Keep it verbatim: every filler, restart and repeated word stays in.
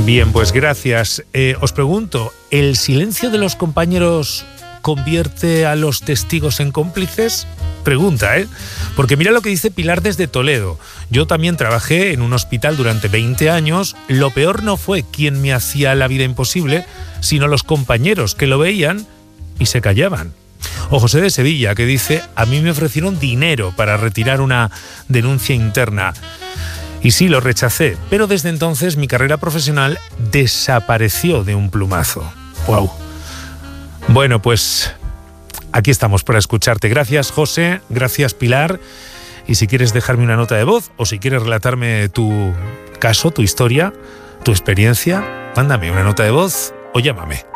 Bien, pues gracias. Eh, os pregunto, ¿el silencio de los compañeros convierte a los testigos en cómplices? Pregunta, ¿eh? Porque mira lo que dice Pilar desde Toledo. Yo también trabajé en un hospital durante veinte años. Lo peor no fue quien me hacía la vida imposible, sino los compañeros que lo veían y se callaban. O José de Sevilla, que dice: a mí me ofrecieron dinero para retirar una denuncia interna. Y sí, lo rechacé, pero desde entonces mi carrera profesional desapareció de un plumazo. ¡Wow! Bueno, pues aquí estamos para escucharte. Gracias, José. Gracias, Pilar. Y si quieres dejarme una nota de voz o si quieres relatarme tu caso, tu historia, tu experiencia, mándame una nota de voz o llámame.